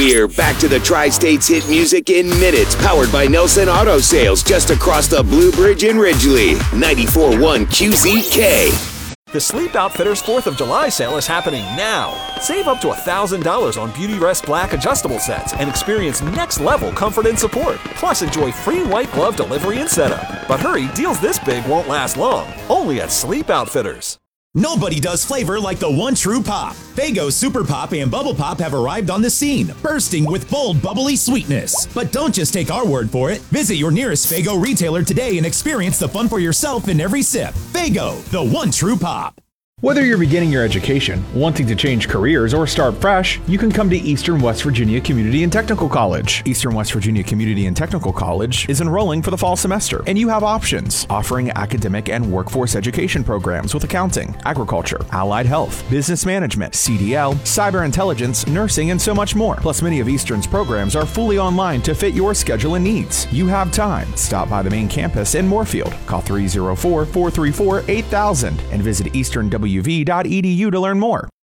here. Back to the Tri-States hit music in minutes. Powered by Nelson Auto Sales just across the Blue Bridge in Ridgely. 94.1 QZK. The Sleep Outfitters 4th of July sale is happening now. Save up to $1,000 on Beautyrest Black adjustable sets and experience next-level comfort and support. Plus, enjoy free white glove delivery and setup. But hurry, deals this big won't last long. Only at Sleep Outfitters. Nobody does flavor like the one true pop. Faygo Super Pop and Bubble Pop have arrived on the scene, bursting with bold, bubbly sweetness. But don't just take our word for it. Visit your nearest Faygo retailer today and experience the fun for yourself in every sip. Faygo, the one true pop. Whether you're beginning your education, wanting to change careers, or start fresh, you can come to Eastern West Virginia Community and Technical College. Eastern West Virginia Community and Technical College is enrolling for the fall semester, and you have options, offering academic and workforce education programs with accounting, agriculture, allied health, business management, CDL, cyber intelligence, nursing, and so much more. Plus, many of Eastern's programs are fully online to fit your schedule and needs. You have time. Stop by the main campus in Moorfield. Call 304-434-8000 and visit easternwv.edu to learn more.